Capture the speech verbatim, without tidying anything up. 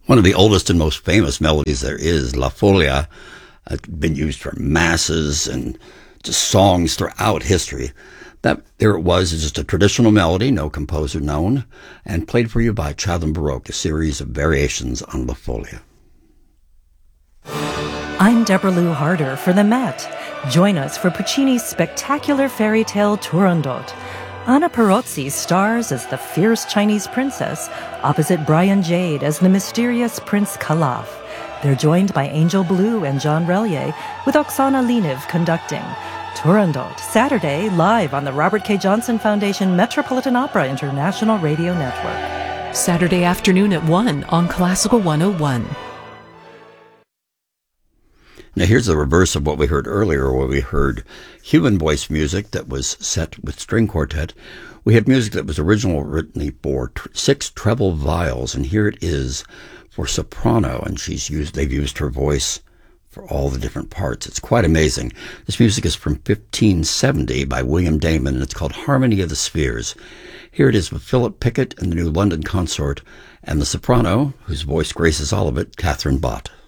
One of the oldest and most famous melodies there is, La Folia, has been used for masses and just songs throughout history. That there it was, is just a traditional melody, no composer known, and played for you by Child and Baroque, a series of variations on La Folia. I'm Deborah Lou Harder for the Met. Join us for Puccini's spectacular fairy tale Turandot. Anna Perozzi stars as the fierce Chinese princess, opposite Brian Jade as the mysterious Prince Calaf. They're joined by Angel Blue and John Relier, with Oksana Leniv conducting. Turandot, Saturday, live on the Robert K. Johnson Foundation Metropolitan Opera International Radio Network. Saturday afternoon at one on Classical one oh one. Now here's the reverse of what we heard earlier, where we heard human voice music that was set with string quartet. We had music that was originally written for t- six treble viols, and here it is for soprano, and she's used they've used her voice for all the different parts. It's quite amazing. This music is from fifteen seventy by William Damon, and it's called Harmony of the Spheres. Here it is with Philip Pickett and the New London Consort, and the soprano, whose voice graces all of it, Catherine Bott.